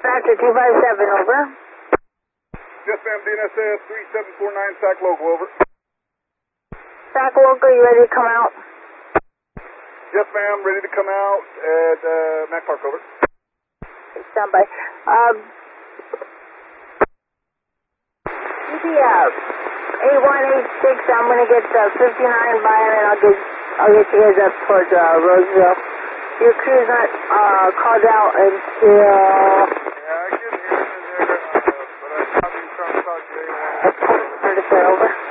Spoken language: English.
Dispatcher 257, over. Yes, ma'am, DNSS 3749, SAC local, over. SAC local, you ready to come out? Yes, ma'am, ready to come out at Mac Park, over. Stand by. CP 8186, I'm going to get 59 by him, and I'll get you guys up towards Roseville. Your crew's not called out until... Yeah, I can hear you there, but I probably trying to talk to you. Over.